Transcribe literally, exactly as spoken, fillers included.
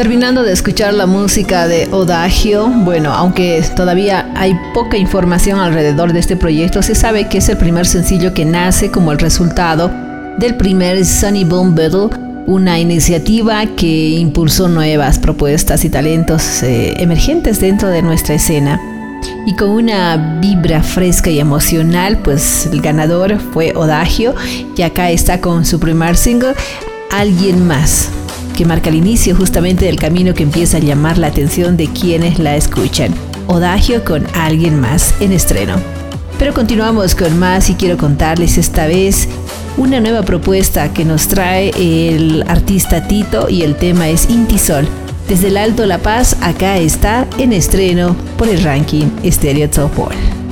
Terminando de escuchar la música de Odagio, bueno, aunque todavía hay poca información alrededor de este proyecto, se sabe que es el primer sencillo que nace como el resultado del primer Sunny Boom Battle, una iniciativa que impulsó nuevas propuestas y talentos eh, emergentes dentro de nuestra escena. Y con una vibra fresca y emocional, pues el ganador fue Odagio, y acá está con su primer single, Alguien Más, que marca el inicio justamente del camino que empieza a llamar la atención de quienes la escuchan. Odagio con Alguien Más en estreno. Pero continuamos con más y quiero contarles esta vez una nueva propuesta que nos trae el artista Tito y el tema es Inti Sol. Desde el Alto La Paz, acá está en estreno por el ranking Stereo Top World.